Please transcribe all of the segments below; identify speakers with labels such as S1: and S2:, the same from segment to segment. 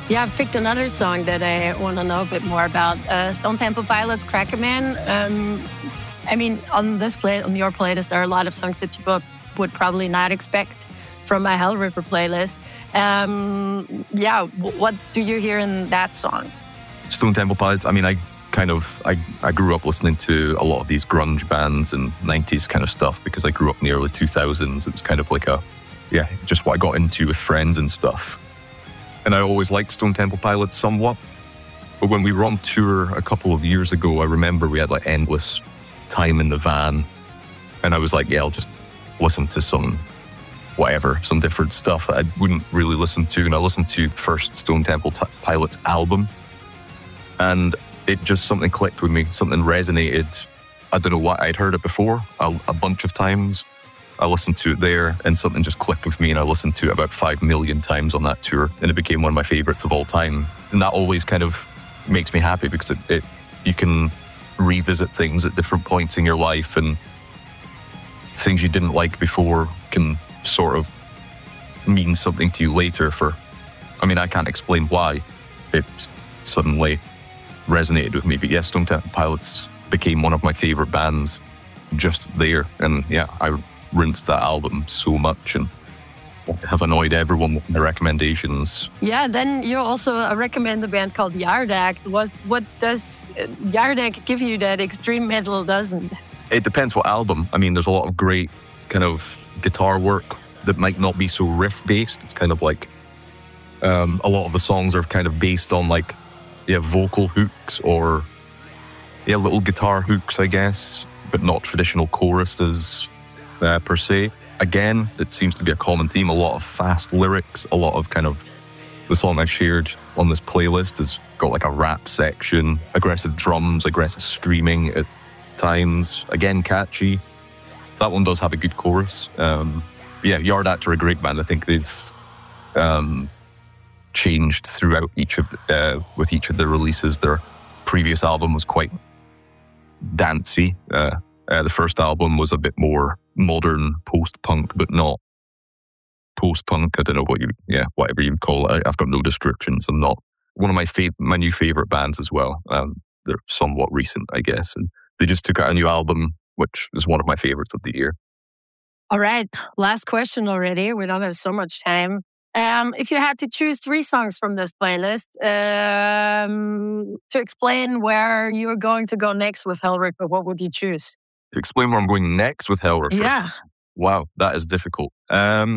S1: Yeah, I've picked another song that I want to know a bit more about. Stone Temple Pilots, Cracker Man. I mean, on your playlist, there are a lot of songs that people would probably not expect from my Hellripper playlist. What do you hear in that song?
S2: Stone Temple Pilots, I mean, I grew up listening to a lot of these grunge bands and 90s kind of stuff because I grew up in the early 2000s. It was kind of like just what I got into with friends and stuff. And I always liked Stone Temple Pilots somewhat. But when we were on tour a couple of years ago, I remember we had like endless time in the van. And I was like, I'll just listen to some different stuff that I wouldn't really listen to. And I listened to the first Stone Temple Pilots album. And it just something clicked with me, something resonated. I don't know why, I'd heard it before a bunch of times. I listened to it there and something just clicked with me, and I listened to it about 5 million times on that tour, and it became one of my favorites of all time. And that always kind of makes me happy because you can revisit things at different points in your life, and things you didn't like before can sort of mean something to you later I can't explain why it suddenly resonated with me. But yes, Stone Temple Pilots became one of my favorite bands just there. And I rinsed that album so much and have annoyed everyone with my recommendations.
S1: Yeah, then you also recommend a band called Yardak. What does Yardak give you that extreme metal doesn't?
S2: It depends what album. I mean, there's a lot of great kind of guitar work that might not be so riff-based. It's kind of like a lot of the songs are kind of based on like vocal hooks or little guitar hooks, I guess, but not traditional choruses per se. Again, it seems to be a common theme. A lot of fast lyrics, a lot of kind of the song I shared on this playlist has got like a rap section, aggressive drums, aggressive screaming at times. Again, catchy. That one does have a good chorus. Yardak are a great band. I think they've changed throughout with each of their releases. Their previous album was quite dancey. The first album was a bit more modern post-punk, but not post-punk. I don't know whatever you call it. I've got no descriptions. I'm not one of my new favorite bands as well. They're somewhat recent, I guess, and they just took out a new album, which is one of my favorites of the year.
S1: All right, last question already. We don't have so much time. If you had to choose 3 songs from this playlist to explain where you're going to go next with Hellripper, what would you choose?
S2: To explain where I'm going next with Hellripper?
S1: Yeah.
S2: Wow, that is difficult. I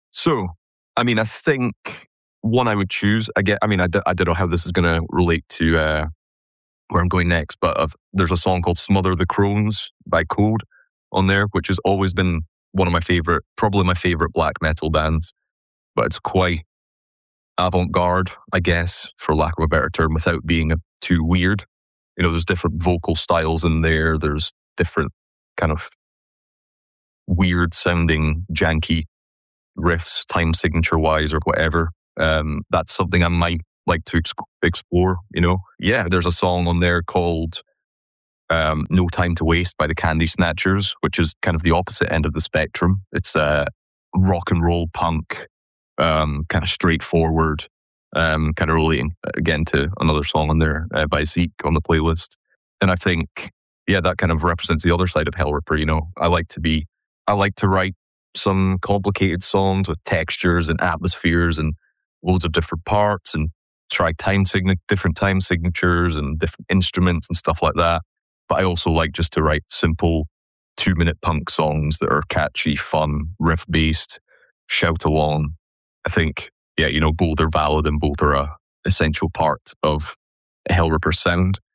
S2: think one I would choose, I don't know how this is going to relate to where I'm going next, but there's a song called Smother the Crones by Code on there, which has always been one of my favorite, probably my favorite black metal bands. But it's quite avant-garde, I guess, for lack of a better term, without being too weird. There's different vocal styles in there. There's different kind of weird-sounding, janky riffs, time signature-wise or whatever. That's something I might like to explore, there's a song on there called No Time to Waste by the Candy Snatchers, which is kind of the opposite end of the spectrum. It's rock and roll punk, kind of straightforward, kind of relating again to another song on there by Zeke on the playlist. And I think, that kind of represents the other side of Hellripper. I like to write some complicated songs with textures and atmospheres and loads of different parts and try different time signatures and different instruments and stuff like that. But I also like just to write simple 2-minute punk songs that are catchy, fun, riff-based, shout along. I think, both are valid and both are a essential part of a Hellripper sound.